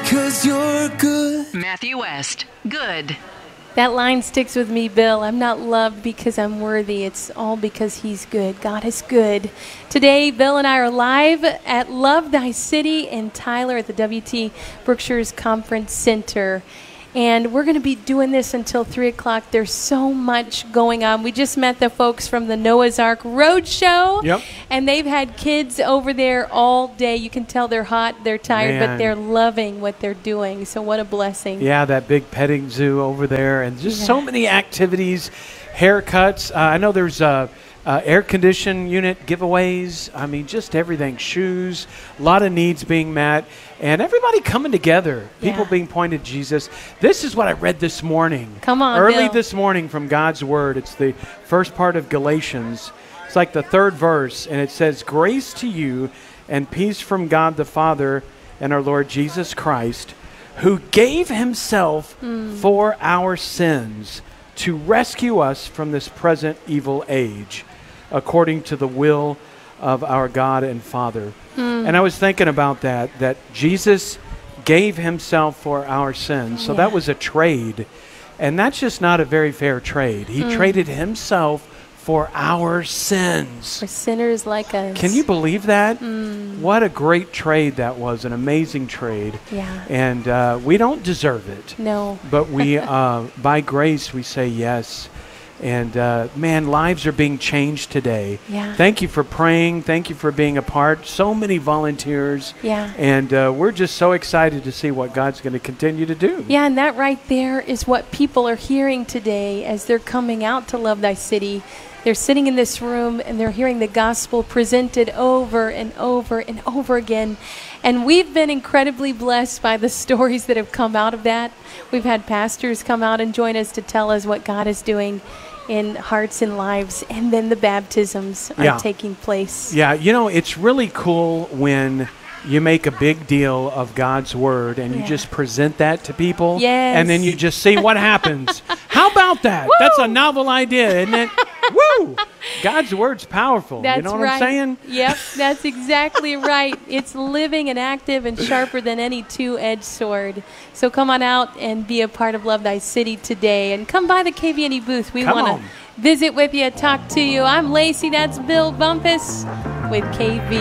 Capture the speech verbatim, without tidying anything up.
'cause you're good. Matthew West, good. That line sticks with me, Bill. I'm not loved because I'm worthy. It's all because he's good. God is good. Today, Bill and I are live at Love Thy City in Tyler at the W T Brookshires Conference Center. And we're going to be doing this until three o'clock. There's so much going on. We just met the folks from the Noah's Ark Roadshow. Yep. And they've had kids over there all day. You can tell they're hot, they're tired, Man. but they're loving what they're doing. So what a blessing. Yeah, that big petting zoo over there, and just Yeah. so many activities, haircuts. Uh, I know there's uh, uh, air condition unit giveaways. I mean, just everything. Shoes, a lot of needs being met, and everybody coming together. People Yeah. being pointed to Jesus. This is what I read this morning. Come on, Early Bill. this morning from God's Word. It's the first part of Galatians. It's like the third verse, and it says, "Grace to you and peace from God the Father and our Lord Jesus Christ, who gave himself for our sins to rescue us from this present evil age, according to the will of our God and Father." And I was thinking about that, that Jesus gave himself for our sins. So that Yeah. was a trade. And that's just not a very fair trade. He traded himself for our sins. For sinners like us. Can you believe that? What a great trade that was, an amazing trade. Yeah. And uh, we don't deserve it, No. but we, uh, by grace, we say yes. And uh, man, lives are being changed today. Yeah. Thank you for praying. Thank you for being a part. So many volunteers. Yeah. And uh, we're just so excited to see what God's going to continue to do. Yeah, and that right there is what people are hearing today as they're coming out to Love Thy City. They're sitting in this room and they're hearing the gospel presented over and over and over again. And we've been incredibly blessed by the stories that have come out of that. We've had pastors come out and join us to tell us what God is doing in hearts and lives. And then the baptisms are Yeah. taking place. Yeah, you know, it's really cool when you make a big deal of God's Word and you Yeah. just present that to people. Yes. And then you just see what happens. How about that? That's a novel idea, isn't it? Woo! God's Word's powerful. That's you know what right. I'm saying? Yep, that's exactly right. It's living and active and sharper than any two-edged sword. So come on out and be a part of Love Thy City today. And come by the K V N E booth. We Come want on. to visit with you, talk to you. I'm Lacey. That's Bill Bumpus with K V.